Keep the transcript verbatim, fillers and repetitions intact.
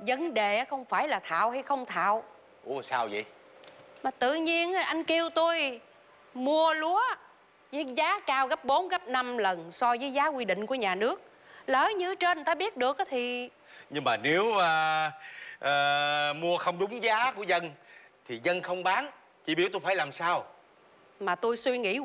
vấn đề không phải là thạo hay không thạo. Ủa sao vậy? Mà tự nhiên anh kêu tôi mua lúa với giá cao gấp bốn, gấp năm lần so với giá quy định của nhà nước. Lỡ như trên người ta biết được thì... Nhưng mà nếu à, à, mua không đúng giá của dân thì dân không bán, chị biểu tôi phải làm sao? Mà tôi suy nghĩ